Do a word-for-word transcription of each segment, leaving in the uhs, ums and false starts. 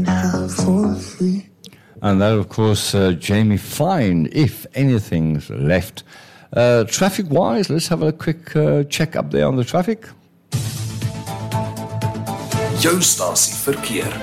for free. And that, of course, uh, Jamie Fine, If Anything's Left. Uh, traffic-wise, let's have a quick uh, check up there on the traffic. Jou stasie verkeer.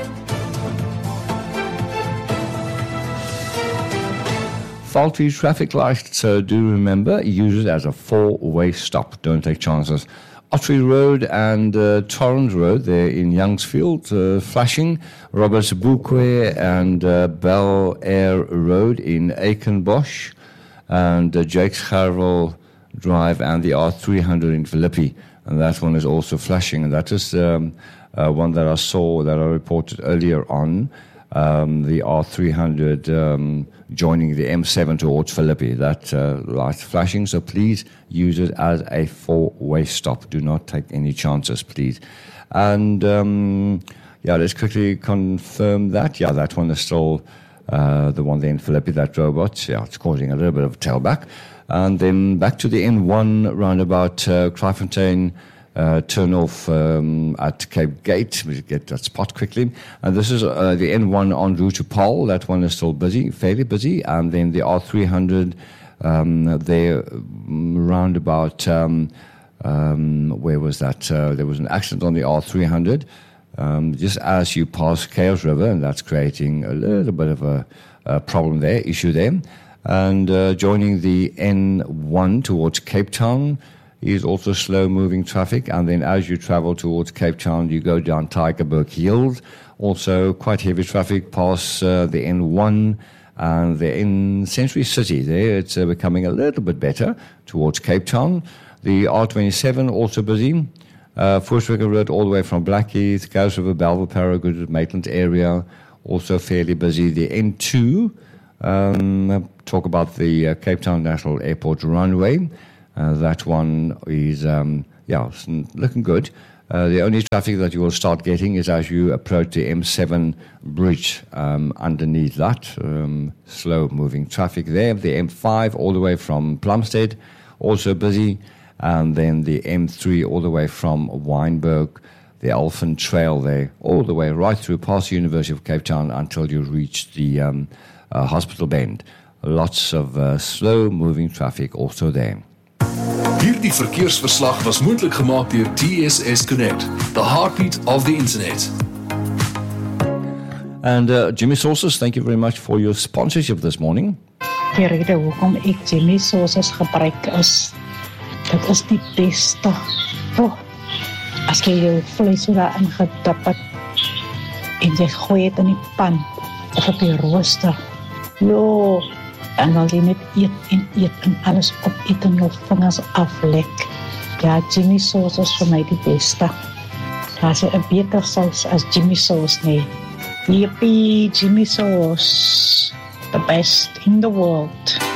Faulty traffic lights, so do remember, use it as a four-way stop. Don't take chances. Ottery Road and uh, Torrens Road there in Youngsfield, uh, flashing. Roberts Bukwe and uh, Bel Air Road in Aikenbosch. And uh, Jakes Harwell Drive and the R three hundred in Philippi. And that one is also flashing. And that is um, uh, one that I saw, that I reported earlier on. Um, the R three hundred um, joining the M seven towards Philippi. That uh, light's flashing, so please use it as a four-way stop. Do not take any chances, please. And um, yeah, let's quickly confirm that. Yeah, that one is still uh, the one there in Philippi, that robot. Yeah, it's causing a little bit of a tailback. And then back to the N one roundabout, uh, Kraaifontein. Uh, turn off um, at Cape Gate. We get that spot quickly. And this is uh, the N one en route to Paarl. That one is still busy, fairly busy. And then the R three hundred um, there round about, um, um, where was that? Uh, there was an accident on the R three hundred um, just as you pass Chaos River, and that's creating a little bit of a, a problem there, issue there. And uh, joining the N one towards Cape Town is also slow-moving traffic, and then as you travel towards Cape Town, you go down Tygerberg Yield. Also quite heavy traffic past uh, the N one, and they're in Century City. There it's uh, becoming a little bit better towards Cape Town. The R twenty-seven also busy. Uh, Voorswicker Road all the way from Blackheath, Gous River, Belleville, Paragould, Maitland area, also fairly busy. The N two, um, talk about the uh, Cape Town National Airport runway. Uh, that one is, um, yeah, looking good. Uh, the only traffic that you will start getting is as you approach the M seven bridge um, underneath that. Um, slow-moving traffic there. The M five all the way from Plumstead, also busy. And then the M three all the way from Wynberg, the Elfin Trail there, all the way right through past the University of Cape Town until you reach the um, uh, Hospital Bend. Lots of uh, slow-moving traffic also there. Hierdie verkeersverslag was moontlik gemaak deur T S S Connect, the heartbeat of the internet. And uh, Jimmy Sauces, thank you very much for your sponsorship this morning. Die rede hoekom ek Jimmy Sauces gebruik is, dit is die beste. Oh, as jy jou vlees so daarin gedip het, en jy gooi het in die pan, of op die rooster, jo, en dan jy net eet en eet en alles opeet en jou vingers aflek. Ja, Jimmy Sauce is vir my die beste. Daar is 'n beter saus as Jimmy Sauce nie. Yippie, Jimmy Sauce, the best in the world.